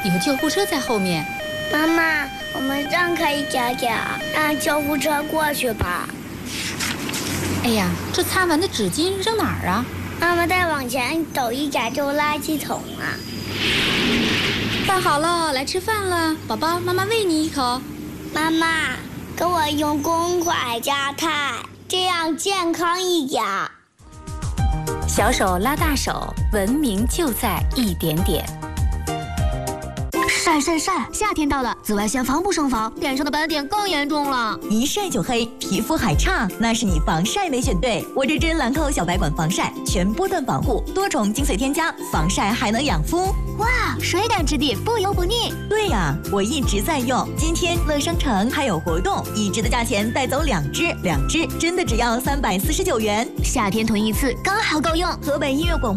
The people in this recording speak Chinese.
有救护车在后面。 妈妈，我们让开一点点，让救护车过去吧。 哎呀，这擦完的纸巾扔哪儿啊？ 妈妈再往前走一点就垃圾桶了。 饭好了，来吃饭了，宝宝，妈妈喂你一口。 妈妈，给我用公筷夹菜，这样健康一点。 小手拉大手，文明就在一点点。 晒晒晒！夏天到了，紫外线防不胜防，脸上的斑点更严重了。 一晒就黑，皮肤还差，那是你防晒没选对。我这支兰蔻小白管防晒，全波段保护，多重精粹添加，防晒还能养肤。 哇，水感质地，不油不腻。 对呀，我一直在用。今天乐商城还有活动，一支的价钱带走2支，2支真的只要349元。 夏天囤一次刚好够用。 河北音乐广播